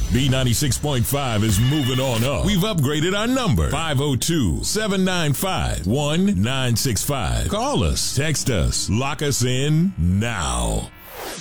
B96.5 is moving on up. We've upgraded our number. 502-795-1965. Call us, text us, lock us in now.